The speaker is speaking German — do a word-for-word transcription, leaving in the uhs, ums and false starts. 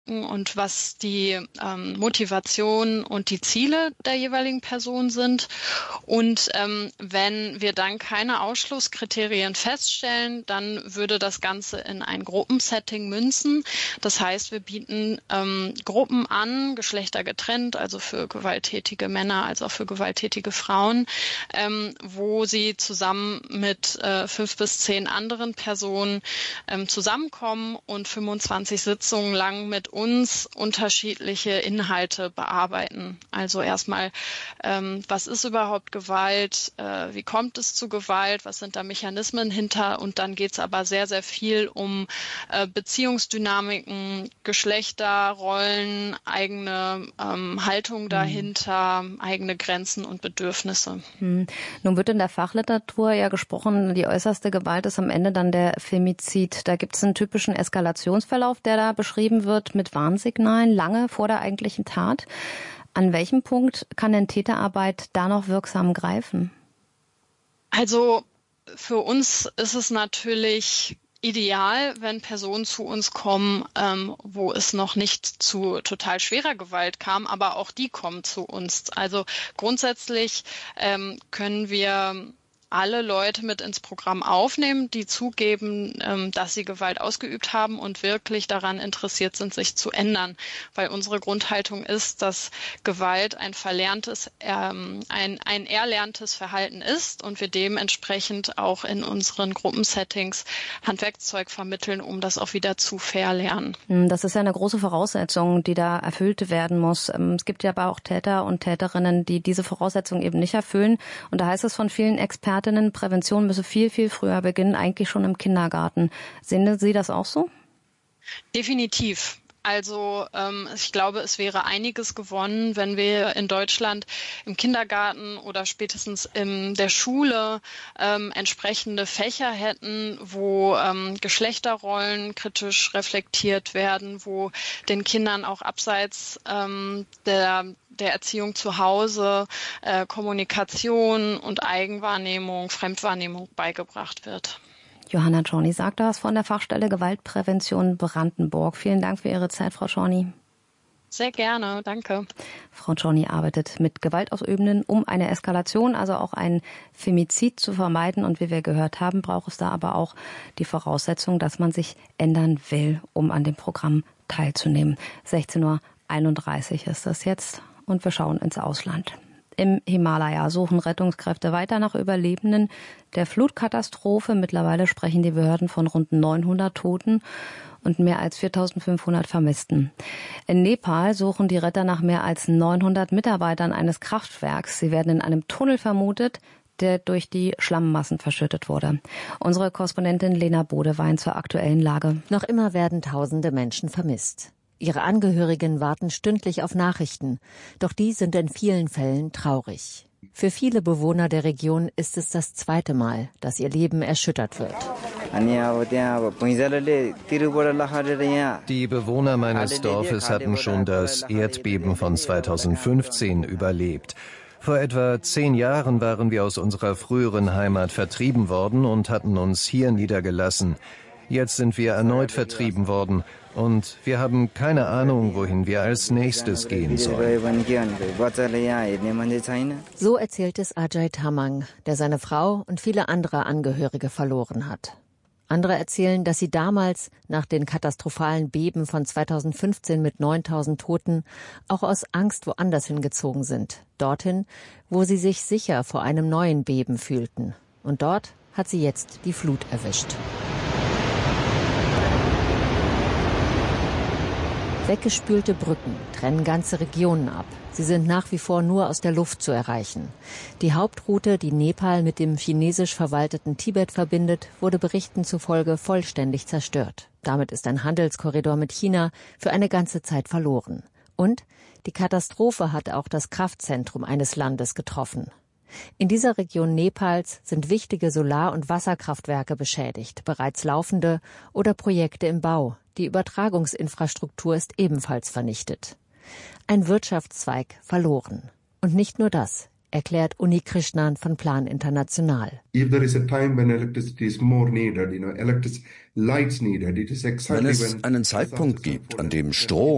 angucken und was die ähm, Motivation und die Ziele der jeweiligen Person sind. Und ähm, wenn wir dann keine Ausschlusskriterien feststellen, dann würde das Ganze in ein Gruppensetting münzen. Das heißt, wir bieten ähm, Gruppen an, geschlechtergetrennt, also für gewalttätige Männer als auch für gewalttätige Frauen, ähm, wo sie zusammen mit äh, fünf bis zehn anderen Personen ähm, zusammenkommen und fünfundzwanzig Sitzungen lang mit uns unterschiedliche Inhalte bearbeiten. Also erstmal, ähm, was ist überhaupt Gewalt, äh, wie kommt es zu Gewalt, was sind da Mechanismen hinter, und dann geht es aber sehr, sehr viel um äh, Beziehungsdynamiken, Geschlechterrollen, eigene ähm, Haltung dahinter, mhm. eigene Grenzen und Bedürfnisse. Hm. Nun wird in der Fachliteratur ja gesprochen, die äußerste Gewalt ist am Ende dann der Femizid. Da gibt es einen typischen Eskalationsverlauf, der da beschrieben wird mit Warnsignalen lange vor der eigentlichen Tat. An welchem Punkt kann denn Täterarbeit da noch wirksam greifen? Also für uns ist es natürlich ideal, wenn Personen zu uns kommen, ähm, wo es noch nicht zu total schwerer Gewalt kam, aber auch die kommen zu uns. Also grundsätzlich ähm, können wir alle Leute mit ins Programm aufnehmen, die zugeben, ähm, dass sie Gewalt ausgeübt haben und wirklich daran interessiert sind, sich zu ändern. Weil unsere Grundhaltung ist, dass Gewalt ein verlerntes, ähm, ein, ein erlerntes Verhalten ist und wir dementsprechend auch in unseren Gruppensettings Handwerkszeug vermitteln, um das auch wieder zu verlernen. Das ist ja eine große Voraussetzung, die da erfüllt werden muss. Es gibt ja aber auch Täter und Täterinnen, die diese Voraussetzung eben nicht erfüllen. Und da heißt es von vielen Experten, Prävention müsse viel, viel früher beginnen, eigentlich schon im Kindergarten. Sehen Sie das auch so? Definitiv. Also ähm, ich glaube, es wäre einiges gewonnen, wenn wir in Deutschland im Kindergarten oder spätestens in der Schule ähm, entsprechende Fächer hätten, wo ähm, Geschlechterrollen kritisch reflektiert werden, wo den Kindern auch abseits ähm, der der Erziehung zu Hause äh, Kommunikation und Eigenwahrnehmung, Fremdwahrnehmung beigebracht wird. Johanna Czorny sagt das von der Fachstelle Gewaltprävention Brandenburg. Vielen Dank für Ihre Zeit, Frau Czorny. Sehr gerne, danke. Frau Czorny arbeitet mit Gewaltausübenden, um eine Eskalation, also auch ein Femizid zu vermeiden. Und wie wir gehört haben, braucht es da aber auch die Voraussetzung, dass man sich ändern will, um an dem Programm teilzunehmen. sechzehn Uhr einunddreißig ist das jetzt und wir schauen ins Ausland. Im Himalaya suchen Rettungskräfte weiter nach Überlebenden der Flutkatastrophe. Mittlerweile sprechen die Behörden von rund neunhundert Toten und mehr als viertausendfünfhundert Vermissten. In Nepal suchen die Retter nach mehr als neunhundert Mitarbeitern eines Kraftwerks. Sie werden in einem Tunnel vermutet, der durch die Schlammmassen verschüttet wurde. Unsere Korrespondentin Lena Bodewein zur aktuellen Lage. Noch immer werden tausende Menschen vermisst. Ihre Angehörigen warten stündlich auf Nachrichten, doch die sind in vielen Fällen traurig. Für viele Bewohner der Region ist es das zweite Mal, dass ihr Leben erschüttert wird. Die Bewohner meines Dorfes hatten schon das Erdbeben von zweitausendfünfzehn überlebt. Vor etwa zehn Jahren waren wir aus unserer früheren Heimat vertrieben worden und hatten uns hier niedergelassen. Jetzt sind wir erneut vertrieben worden und wir haben keine Ahnung, wohin wir als nächstes gehen sollen. So erzählt es Ajay Tamang, der seine Frau und viele andere Angehörige verloren hat. Andere erzählen, dass sie damals, nach den katastrophalen Beben von zweitausendfünfzehn mit neuntausend Toten, auch aus Angst woanders hingezogen sind. Dorthin, wo sie sich sicher vor einem neuen Beben fühlten. Und dort hat sie jetzt die Flut erwischt. Weggespülte Brücken trennen ganze Regionen ab. Sie sind nach wie vor nur aus der Luft zu erreichen. Die Hauptroute, die Nepal mit dem chinesisch verwalteten Tibet verbindet, wurde Berichten zufolge vollständig zerstört. Damit ist ein Handelskorridor mit China für eine ganze Zeit verloren. Und die Katastrophe hat auch das Kraftzentrum eines Landes getroffen. In dieser Region Nepals sind wichtige Solar- und Wasserkraftwerke beschädigt, bereits laufende oder Projekte im Bau. Die Übertragungsinfrastruktur ist ebenfalls vernichtet. Ein Wirtschaftszweig verloren. Und nicht nur das, erklärt Uni Krishnan von Plan International. Wenn es einen Zeitpunkt gibt, an dem Strom